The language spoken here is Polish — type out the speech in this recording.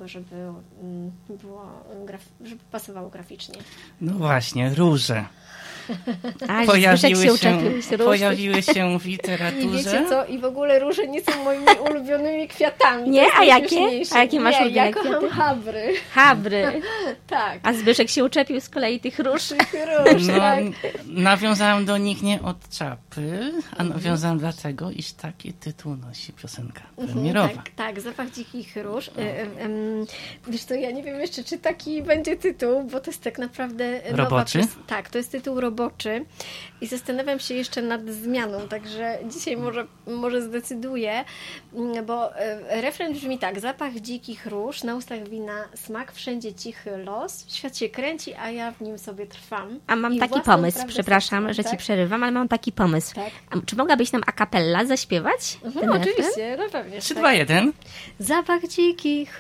tego, żeby żeby pasowało graficznie. No właśnie, róże. Pojawiły się w literaturze. I wiecie co? I w ogóle róże nie są moimi ulubionymi kwiatami. Nie? A jakie masz ulubione ja kocham kwiaty? habry. Habry. Tak. A Zbyszek się uczepił z kolei tych róż. No, tak. Nawiązałem do nich nie od czapy, a nawiązałem dlatego, iż taki tytuł nosi piosenka premierowa. Tak, Zapach dzikich róż. Wiesz co, ja nie wiem jeszcze, czy taki będzie tytuł, bo to jest tak naprawdę roboczy? Tak, to jest tytuł roboczy i zastanawiam się jeszcze nad zmianą, także dzisiaj może zdecyduję, bo refren brzmi tak: zapach dzikich róż, na ustach wina smak, wszędzie cichy los, świat się kręci, a ja w nim sobie trwam. A mam taki pomysł, przepraszam, że ci przerywam, ale mam taki pomysł. Tak. Czy mogłabyś nam a cappella zaśpiewać? Oczywiście, no pewnie. 3, 2, 1. Zapach dzikich